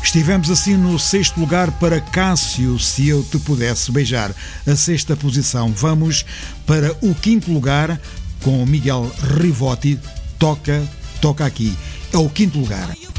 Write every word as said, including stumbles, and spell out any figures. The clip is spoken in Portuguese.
Estivemos assim no sexto lugar para Cássio, Se Eu Te Pudesse Beijar. A sexta posição. Vamos para o quinto lugar com Miguel Rivotti. Toca, toca aqui. É o quinto lugar.